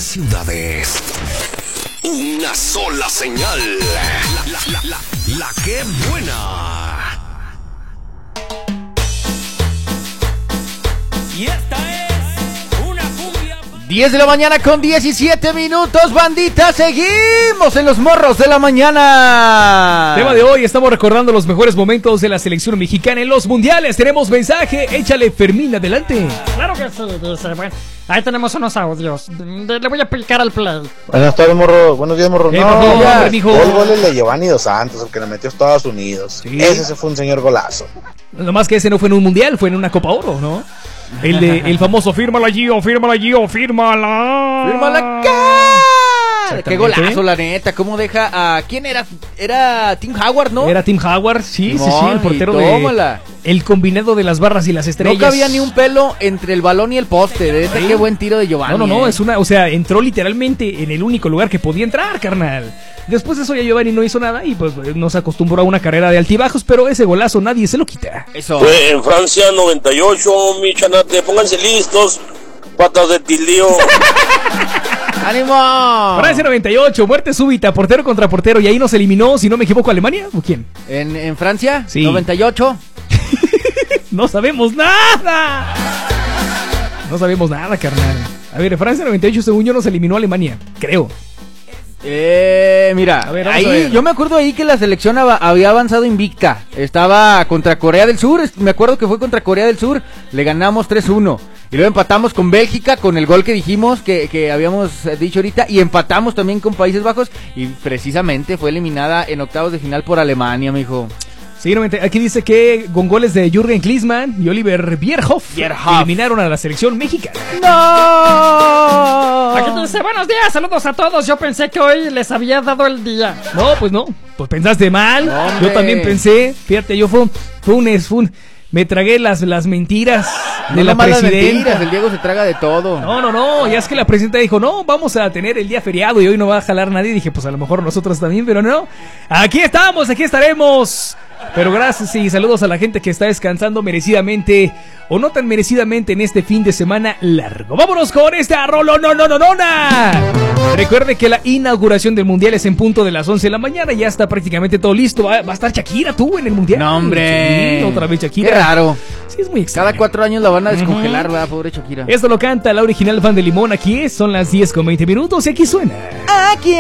ciudades. Una sola señal. La que buena. Y esta es una cumbia. 10 de la mañana con 17 minutos, bandita. Seguimos en los morros de la mañana. Tema de hoy, estamos recordando los mejores momentos de la selección mexicana en los mundiales. Tenemos mensaje, échale Fermín, adelante. Claro que sí, dice. Bueno, ahí tenemos unos audios. Le voy a picar al play. Buenas tardes, morro. Buenos días, morro. Hombre, mijo. Gol, goles de Giovanni Dos Santos, el que le metió a Estados Unidos. Sí. Ese fue un señor golazo. Nomás que ese no fue en un mundial, fue en una Copa Oro, ¿no? El famoso fírmala Gio, fírmala. ¡Fírmala acá! ¡Qué golazo, la neta! ¿Cómo deja a... ¿Quién era? Era Tim Howard, ¿no? Era Tim Howard, sí, el portero tómala. El combinado de las barras y las estrellas. No cabía ni un pelo entre el balón y el poste. Neta, qué buen tiro de Giovanni. No, es una... O sea, entró literalmente en el único lugar que podía entrar, carnal. Después de eso ya Giovanni no hizo nada y pues nos acostumbró a una carrera de altibajos, pero ese golazo nadie se lo quita. Eso. Fue en Francia 98, mi chanate, pónganse listos, patas de tildío. ¡Ánimo! Francia 98, muerte súbita, portero contra portero, y ahí nos eliminó, si no me equivoco, Alemania, ¿o quién? ¿En Francia? Sí. 98. No sabemos nada. No sabemos nada, carnal. A ver, Francia 98, según yo, nos eliminó a Alemania, creo. Mira, A ver, vamos ahí a ver. yo me acuerdo ahí que la selección había avanzado invicta. Estaba contra Corea del Sur, me acuerdo que fue contra Corea del Sur, le ganamos 3-1. Y luego empatamos con Bélgica con el gol que dijimos, que habíamos dicho ahorita, y empatamos también con Países Bajos, y precisamente fue eliminada en octavos de final por Alemania, mijo. Sí, aquí dice que con goles de Jürgen Klinsmann y Oliver Bierhoff eliminaron a la selección mexicana. ¡No! Aquí dice, buenos días, saludos a todos. Yo pensé que hoy les había dado el día. No, pues no. Pues pensaste mal. ¡Hombre! Yo también pensé. Fíjate, yo me tragué las mentiras de la presidenta. Mentiras, el Diego se traga de todo. No, ya es que la presidenta dijo, no, vamos a tener el día feriado y hoy no va a jalar nadie. Dije, pues a lo mejor nosotros también, pero no. Aquí estamos, aquí estaremos. Pero gracias y saludos a la gente que está descansando merecidamente o no tan merecidamente en este fin de semana largo. Vámonos con esta rollo, no. Recuerde que la inauguración del mundial es en punto de las 11 de la mañana. Ya está prácticamente todo listo. Va a estar Shakira, tú, en el mundial. No, hombre. Sí, otra vez Shakira. Qué raro. Sí, es muy extraño. Cada 4 años la van a descongelar, ¿verdad? Pobre Shakira. Esto lo canta la original Fan de Limón. Aquí son las 10:20 y aquí suena. Aquí